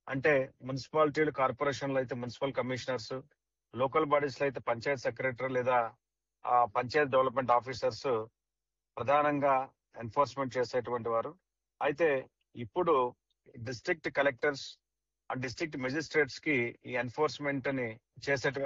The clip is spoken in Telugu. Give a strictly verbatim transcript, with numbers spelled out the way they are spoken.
అంటే మున్సిపాలిటీలు, కార్పొరేషన్‌లో అయితే మున్సిపల్ కమిషనర్స్, లోకల్ బాడీస్‌లో అయితే పంచాయత్ సెక్రటరీ లేదా ఆహ్, పంచాయత్ డెవలప్‌మెంట్ ఆఫీసర్స్ ప్రధానంగా ఎన్ఫోర్స్‌మెంట్ చేసేటువంటి వారు. అయితే ఇప్పుడు డిస్ట్రిక్ట్ కలెక్టర్స్, ఆ డిస్ట్రిక్ట్ మెజిస్ట్రేట్స్‌కి ఈ ఎన్ఫోర్స్‌మెంట్‌ని చేసేట